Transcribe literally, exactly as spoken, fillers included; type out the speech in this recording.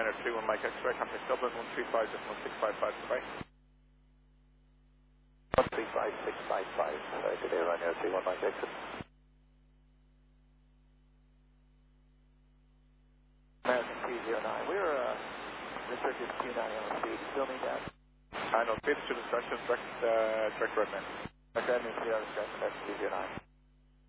Runner three one Mike X-ray, contact Dublin one three five one six five five, goodbye. one three five six five five, uh, good day, Runner three one Mike exit. American three zero nine, we're uh, restricted Q nine on speed, still need that? I know, speed to discussion, direct, uh, direct redman. Direct redman, three zero discussion, that's three zero nine.